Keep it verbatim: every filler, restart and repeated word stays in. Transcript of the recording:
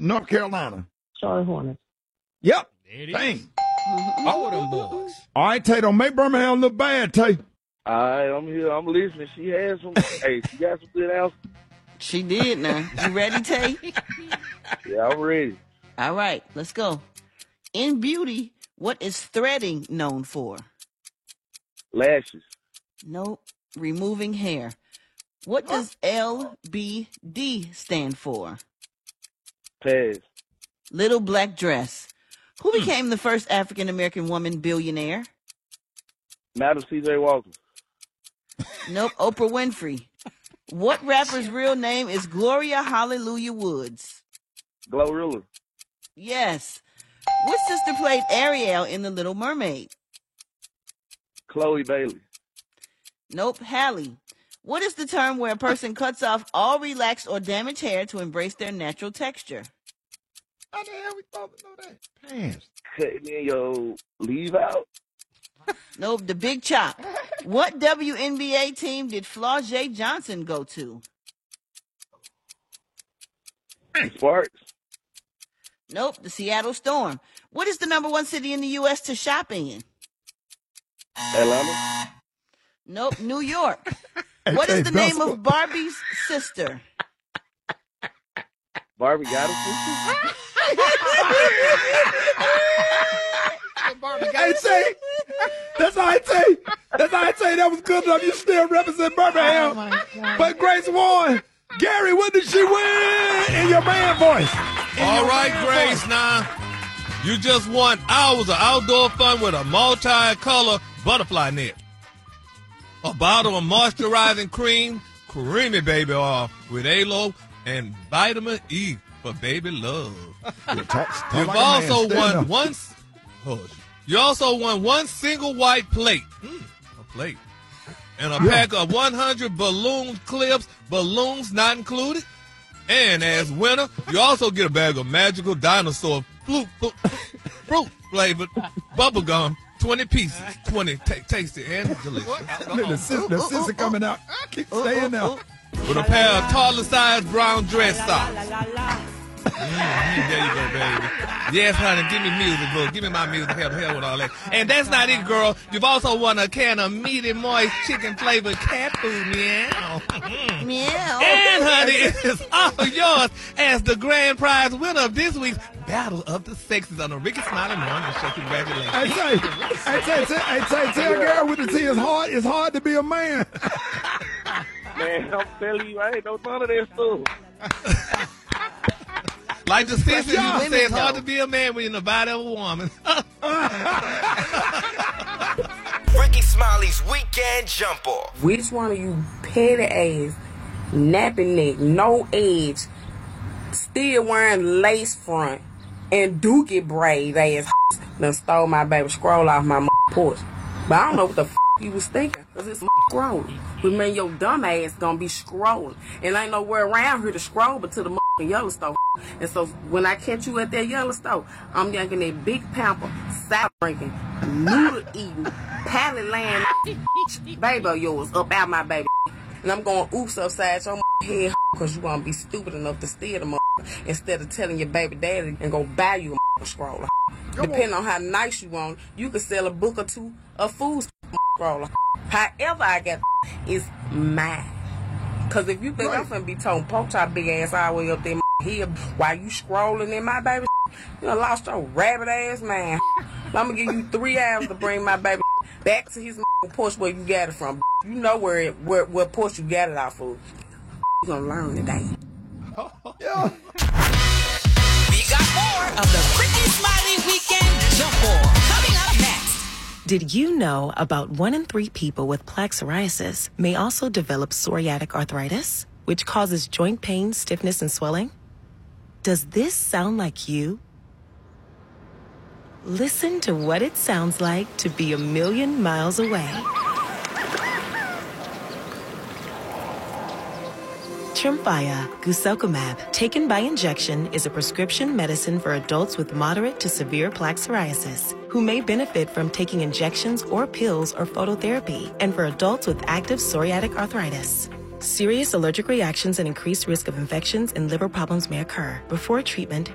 North Carolina. Charlotte Hornets. Yep. There it is. Dang. All them boys. All right, Tay, don't make Birmingham look bad, Tay. All right, I'm here. I'm listening. She has some. Hey, she got some good answers. She did now. You ready, Tay? Yeah, I'm ready. All right, let's go. In beauty, what is threading known for? Lashes. Nope. Removing hair. What does L B D stand for? Pass. Little black dress. Who became the first African-American woman billionaire? Madam C J Walker. Nope. Oprah Winfrey. What rapper's real name is Gloria Hallelujah Woods? Glorilla. Yes. Which sister played Ariel in The Little Mermaid? Chloe Bailey. Nope. Halle. What is the term where a person cuts off all relaxed or damaged hair to embrace their natural texture? How the hell we supposed to know that? Pants. Cutting in your leave out. Nope. The Big Chop. What W N B A team did Flau'jae Johnson go to? Sparks. Nope. The Seattle Storm. What is the number one city in the U S to shop in? Atlanta. Nope. New York. Hey, What Tay, is the name Belsel. of Barbie's sister? Barbie got a sister. Hey, Tay. That's all I say. That's all I say. That was good enough. You still represent Birmingham. Oh, But Grace won. Gary, what did she win in your man voice? In All your right, man Grace, voice. now. You just won hours of outdoor fun with a multi-color butterfly net. A bottle of moisturizing cream, creamy baby oil with A-Lo and vitamin E for baby love. Yeah, talk- talk You've like a man. also Stand won up. one. Hush. You also won one single white plate, mm, a plate, and a Yeah. pack of one hundred balloon clips, balloons not included. And as winner, you also get a bag of magical dinosaur fruit, fruit, fruit flavored bubble gum, twenty pieces, twenty ta tasty and delicious. Look, the sister, the sister coming out. Keep staying there. With a pair of taller-sized brown dress socks. Mm, there you go, baby. Yes, honey, give me music, boo. Give me my music. Hell, hell with all that. And that's not it, girl. You've also won a can of meaty, moist, chicken-flavored cat food, meow. Mm. Meow. And, honey, it's all yours as the grand prize winner of this week's Battle of the Sexes on the Ricky Smiley Morning Show. Congratulations. Hey, Tay. Hey, Tay, Tay, hey, Tay, tell girl with the T, it's hard, it's hard to be a man. Man, I'm telling you, I ain't know none of that stuff. Like the sister y'all used to say, it's women, hard though. to be a man when you're in the body of a woman. Ricky Smiley's Weekend Jump Off. Which one of you petty ass, napping neck, no edge, still wearing lace front, and dookie braid ass done stole my baby scroll off my porch? But I don't know what the f you was thinking, cause it's scrolling. But man, your dumb ass gonna be scrolling. And ain't nowhere around here to scroll but to the Yellowstone. And so when I catch you at that Yellowstone, I'm yanking that big pamper, salad drinking, noodle eating, patty laying baby of yours up out my baby. And I'm going oops upside your head because you want to be stupid enough to steal the instead of telling your baby daddy and go buy you a scroller. Depending on how nice you want, you can sell a book or two of food scroller. However I got is mine. Because if you think right. I'm finna be told poke your big ass all the way up there here while you scrolling in my baby, you done lost your rabbit ass man. I'm going to give you three hours to bring my baby back to his porch where you got it from. You know where it, where what porch you got it off of. You gonna learn today. Yeah. We got more of the Ricky Smiley Weekend Jump Off coming up next. Did you know about one in three people with plaque psoriasis may also develop psoriatic arthritis, which causes joint pain, stiffness, and swelling? Does this sound like you? Listen to what it sounds like to be a million miles away. Tremfya, guselkumab, taken by injection, is a prescription medicine for adults with moderate to severe plaque psoriasis who may benefit from taking injections or pills or phototherapy, and for adults with active psoriatic arthritis. Serious allergic reactions and increased risk of infections and liver problems may occur. Before treatment,